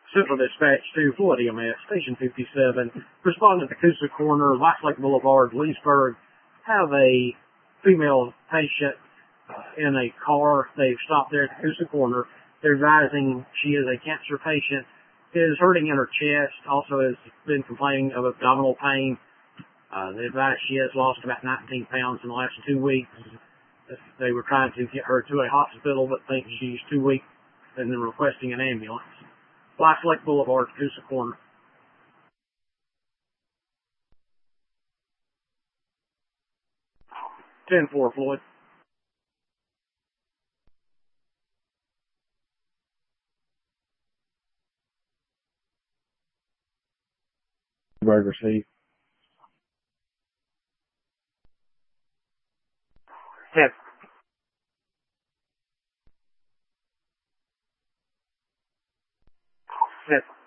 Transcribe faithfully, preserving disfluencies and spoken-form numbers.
Central Dispatch to Floyd E M S, Station fifty-seven, responding to Coosa Corner, Life Lake Boulevard, Leesburg. Have a female patient uh, in a car. They've stopped there at Coosa Corner. They're advising she is a cancer patient, is hurting in her chest, also has been complaining of abdominal pain. Uh, they advise she has lost about nineteen pounds in the last two weeks. They were trying to get her to a hospital, but think she's too weak, and then requesting an ambulance. Life Lake Boulevard, Coosa Corner. ten four, Floyd. Burger Steve. Yes. Yes.